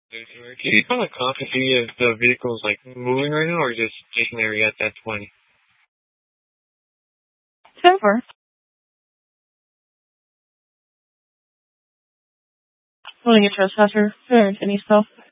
Can you kind of comment to see if the vehicle's like moving right now or just stationary at that 20? Over. Pulling a trespasser for any stuff.